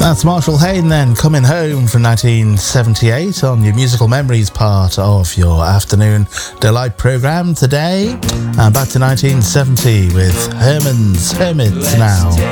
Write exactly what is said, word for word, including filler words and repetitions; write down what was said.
That's Marshall Hayne then, Coming Home from nineteen seventy-eight on your Musical Memories part of your Afternoon Delight programme today. And back to nineteen seventy with Herman's Hermits now.